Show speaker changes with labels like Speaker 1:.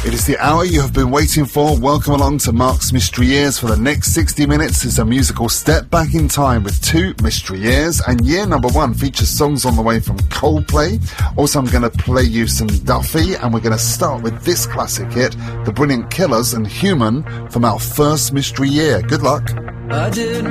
Speaker 1: It is the hour you have been waiting for. Welcome along to Mark's Mystery Years. For the next 60 minutes is a musical step back in time with 2 mystery years, and year number 1 features songs on the way from Coldplay. Also, I'm going to play you some Duffy, and we're going to start with this classic hit, The Brilliant Killers and Human, from our first mystery year. Good luck.
Speaker 2: I did